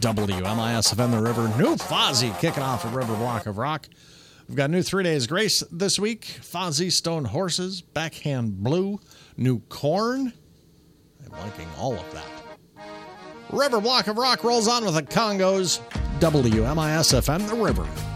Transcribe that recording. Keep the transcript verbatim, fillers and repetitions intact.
W M I S F M The River. New Fozzy kicking off a River Block of Rock. We've got new Three Days Grace this week. Fozzy, Stone Horses, Backhand Blue, new Corn. I'm liking all of that. River Block of Rock rolls on with the Congos. W M I S F M The River.